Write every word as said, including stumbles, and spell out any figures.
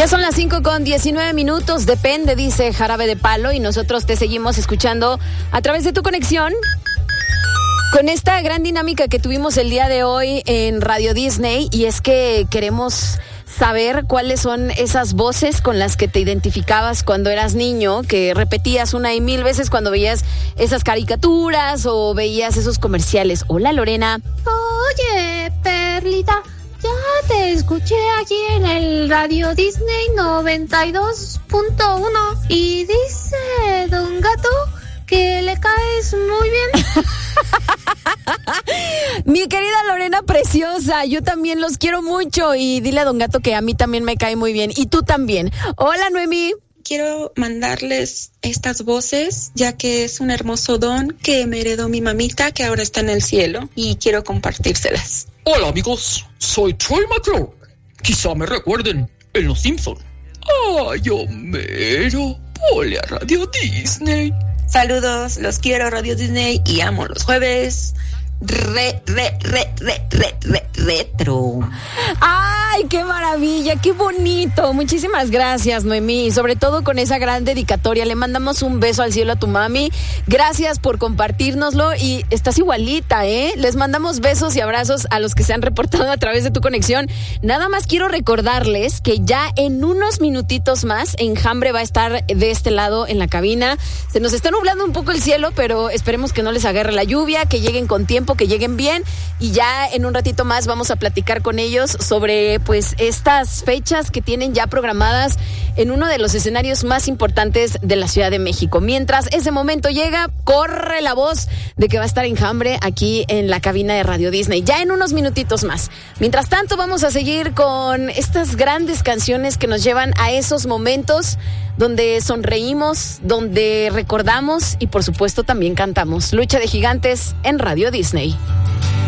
Ya son las cinco con diecinueve minutos, depende, dice Jarabe de Palo, y nosotros te seguimos escuchando a través de tu conexión con esta gran dinámica que tuvimos el día de hoy en Radio Disney, y es que queremos saber cuáles son esas voces con las que te identificabas cuando eras niño, que repetías una y mil veces cuando veías esas caricaturas o veías esos comerciales. Hola, Lorena. Oye, Perlita, ya te escuché aquí en el Radio Disney noventa y dos punto uno y dice Don Gato que le caes muy bien. Mi querida Lorena preciosa, yo también los quiero mucho, y dile a Don Gato que a mí también me cae muy bien, y tú también. Hola, Noemí. Quiero mandarles estas voces, ya que es un hermoso don que me heredó mi mamita, que ahora está en el cielo, y quiero compartírselas. Hola amigos, soy Troy McClure. Quizá me recuerden en Los Simpson. Ay, Homero, ponle a Radio Disney. Saludos, los quiero Radio Disney y amo los jueves. Re, re, re, re, re, re, retro. ¡Ay, qué maravilla! ¡Qué bonito! Muchísimas gracias, Noemí. Y sobre todo con esa gran dedicatoria. Le mandamos un beso al cielo a tu mami. Gracias por compartírnoslo. Y estás igualita, ¿eh? Les mandamos besos y abrazos a los que se han reportado a través de tu conexión. Nada más quiero recordarles que ya en unos minutitos más Enjambre va a estar de este lado en la cabina. Se nos está nublando un poco el cielo, pero esperemos que no les agarre la lluvia, que lleguen con tiempo, que lleguen bien, y ya en un ratito más vamos a platicar con ellos sobre pues estas fechas que tienen ya programadas en uno de los escenarios más importantes de la Ciudad de México. Mientras ese momento llega, corre la voz de que va a estar Enjambre aquí en la cabina de Radio Disney, ya en unos minutitos más. Mientras tanto, vamos a seguir con estas grandes canciones que nos llevan a esos momentos donde sonreímos, donde recordamos y por supuesto también cantamos. Lucha de Gigantes en Radio Disney.